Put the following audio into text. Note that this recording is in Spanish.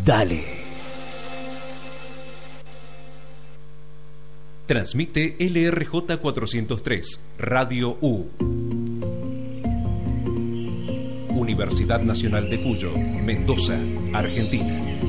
Dale. Transmite LRJ 403, Radio U. Universidad Nacional de Cuyo, Mendoza, Argentina.